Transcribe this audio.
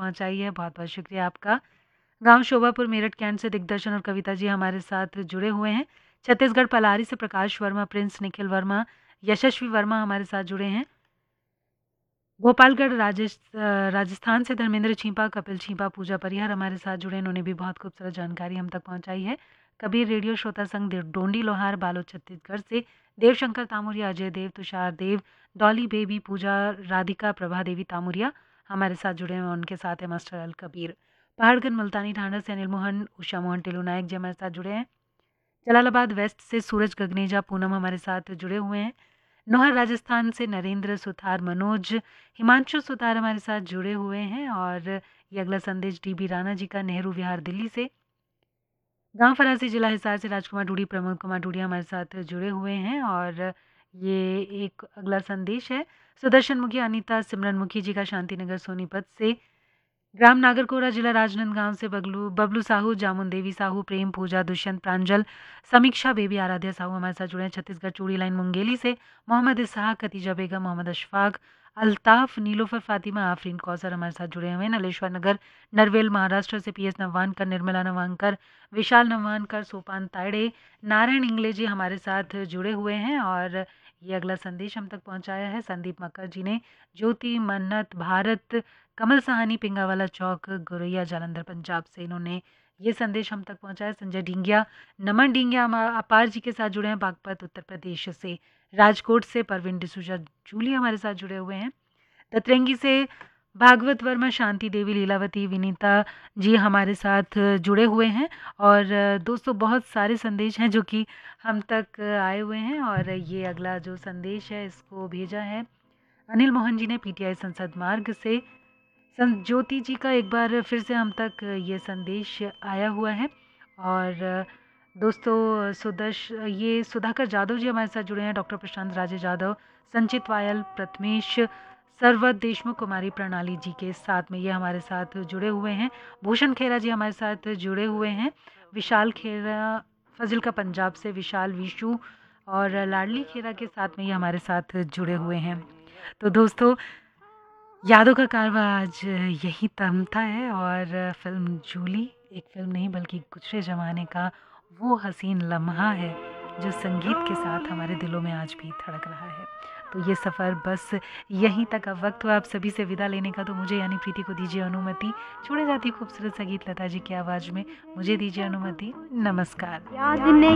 पहुंचाई है, बहुत बहुत शुक्रिया आपका। गांव शोभापुर मेरठ कैंट से दिग्दर्शन और कविता जी हमारे साथ जुड़े हुए हैं। छत्तीसगढ़ पलारी से प्रकाश वर्मा, प्रिंस निखिल वर्मा, यशस्वी वर्मा हमारे साथ जुड़े हैं। गोपालगढ़ राजस्थान से धर्मेंद्र छीपा, कपिल छीपा, पूजा परिहार हमारे साथ जुड़े, इन्होंने भी बहुत खूबसूरत जानकारी हम तक पहुंचाई है। कबीर रेडियो श्रोता संघ डोंडी लोहार बालोद छत्तीसगढ़ से देवशंकर तामुरिया, अजय देव, तुषार देव, डॉली बेबी, पूजा, राधिका, प्रभा देवी तामुरिया हमारे साथ जुड़े हैं। उनके साथ है मास्टर अल कबीर। पहाड़गंज मुल्तानी ठाणा से अनिल मोहन, उषा मोहन, टिलू नायक जी हमारे साथ जुड़े हैं। जलालाबाद वेस्ट से सूरज गगनेजा, पूनम हमारे साथ जुड़े हुए हैं। नौहर राजस्थान से नरेंद्र सुथार, मनोज, हिमांशु सुथार हमारे साथ जुड़े हुए हैं। और ये अगला संदेश डीबी राणा जी का, नेहरू विहार दिल्ली से। गांव फरासी जिला हिसार से राजकुमार डूडी, प्रमोद कुमार डूडी हमारे साथ जुड़े हुए हैं। और ये एक अगला संदेश है सुदर्शन मुखी, अनीता सिमरन मुखी जी का, शांतिनगर सोनीपत से। ग्राम नागरकोरा, जिला राजनांदगांव से बबलू साहू, जामुन देवी साहू, प्रेम, पूजा, दुष्यंत, प्रांजल, समीक्षा बेबी, आराध्या साहू हमारे साथ जुड़े हैं। छत्तीसगढ़ चूड़ी लाइन मुंगेली से मोहम्मद इसहाक, खतीजा बेगम, मोहम्मद अशफाक, अल्ताफ, नीलोफर फातिमा, आफरीन कौसर हमारे साथ जुड़े हुए हैं। नलेश्वर नगर नरवेल महाराष्ट्र से पीएस नवानकर, निर्मला नवानकर, विशाल नवानकर, सोपान तायड़े, नारायण इंगले जी हमारे साथ जुड़े हुए हैं। और ये अगला संदेश हम तक पहुंचाया है संदीप मक्कर जी ने, ज्योति, मन्नत, भारत, कमल सहानी, पिंगावाला चौक, गोरैया, जालंधर पंजाब से इन्होंने ये संदेश हम तक पहुंचाया। संजय ढींगिया, नमन ढींगिया अपार जी के साथ जुड़े हैं बागपत उत्तर प्रदेश से। राजकोट से परवीन डिसूजा जूली हमारे साथ जुड़े हुए हैं। ततरंगी से भागवत वर्मा, शांति देवी, लीलावती, विनीता जी हमारे साथ जुड़े हुए हैं। और दोस्तों बहुत सारे संदेश हैं जो कि हम तक आए हुए हैं। और ये अगला जो संदेश है इसको भेजा है अनिल मोहन जी ने, पीटीआई संसद मार्ग से। ज्योति जी का एक बार फिर से हम तक ये संदेश आया हुआ है। और दोस्तों ये सुधाकर जादव जी हमारे साथ जुड़े हैं, डॉक्टर प्रशांत राजे जादव, संचित वायल, प्रथमेश, सरवत देशमुख, कुमारी प्रणाली जी के साथ में ये हमारे साथ जुड़े हुए हैं। भूषण खेरा जी हमारे साथ जुड़े हुए हैं। विशाल खेरा फजिल का पंजाब से, विशाल, विशु और लाडली खेरा के साथ में ये हमारे साथ जुड़े हुए हैं। तो दोस्तों यादों का कारवा आज यही थमता है। और फिल्म जूली एक फिल्म नहीं बल्कि गुजरे ज़माने का वो हसीन लम्हा है जो संगीत के साथ हमारे दिलों में आज भी धड़क रहा है। तो ये सफ़र बस यहीं तक अब वक्त हुआ आप सभी से विदा लेने का। तो मुझे यानी प्रीति को दीजिए अनुमति। छोड़े जाती खूबसूरत संगीत लता जी की आवाज़ में मुझे दीजिए अनुमति। नमस्कार।